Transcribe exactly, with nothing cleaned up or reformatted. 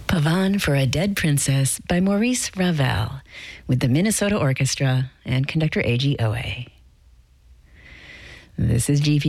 Pavane for a Dead Princess by Maurice Ravel with the Minnesota Orchestra and conductor A G Owe. This is G P